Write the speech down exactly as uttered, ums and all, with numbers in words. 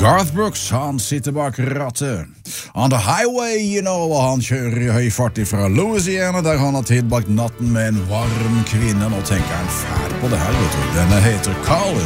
Garth Brooks, han sitter bak rattet. On the highway, you know, og han kjører i høy fart fra Louisiana, der han har tilbakt natten med en varm kvinne. Nå tenker han fælt på det her, vet du. Denne heter Colin.